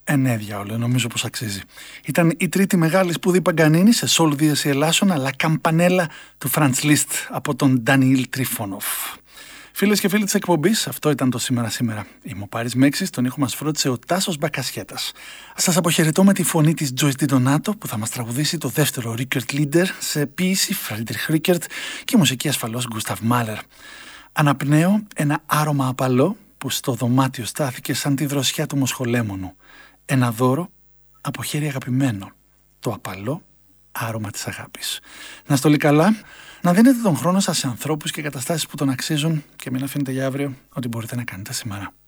Ναι, διάολε, νομίζω πως αξίζει. Ήταν η τρίτη μεγάλη σπουδή Παγκανίνη σε Sol Dies y Elason, αλλά καμπανέλα του Franz Liszt από τον Ντανιήλ Τριφόνοφ. Φίλες και φίλοι της εκπομπής, αυτό ήταν το Σήμερα. Είμαι ο Πάρης Μέξης, τον ήχο μας φρόντισε ο Τάσος Μπακασιέτας. Σας αποχαιρετώ με τη φωνή της Joyce DiDonato που θα μας τραγουδήσει το δεύτερο Rickert Lieder σε ποίηση Friedrich Rickert και μουσική ασφαλώς Gustav Mahler. Αναπνέω ένα άρωμα απαλό που στο δωμάτιο στάθηκε σαν τη δροσιά του μοσχολέμονου. Ένα δώρο από χέρι αγαπημένο. Το απαλό άρωμα της αγάπης. Να στολεί καλά, να δίνετε τον χρόνο σας σε ανθρώπους και καταστάσεις που τον αξίζουν και μην αφήνετε για αύριο ό,τι μπορείτε να κάνετε σήμερα.